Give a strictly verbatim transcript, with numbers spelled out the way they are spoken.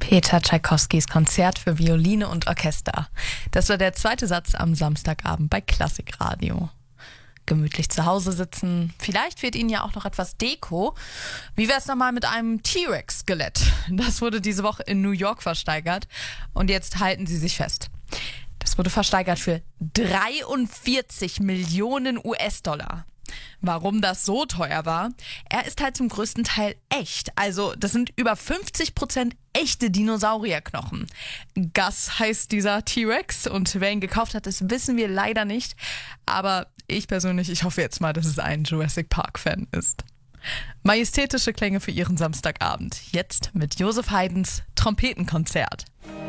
Peter Tschaikowskis Konzert für Violine und Orchester. Das war der zweite Satz am Samstagabend bei Klassikradio. Gemütlich zu Hause sitzen. Vielleicht fehlt Ihnen ja auch noch etwas Deko. Wie wär's nochmal mit einem T-Rex-Skelett? Das wurde diese Woche in New York versteigert. Und jetzt halten Sie sich fest. Das wurde versteigert für dreiundvierzig Millionen U S-Dollar. Warum das so teuer war? Er ist halt zum größten Teil echt. Also das sind über fünfzig Prozent echte Dinosaurierknochen. Gus heißt dieser T-Rex und wer ihn gekauft hat, das wissen wir leider nicht. Aber ich persönlich, ich hoffe jetzt mal, dass es ein Jurassic Park-Fan ist. Majestätische Klänge für Ihren Samstagabend. Jetzt mit Joseph Haydns Trompetenkonzert.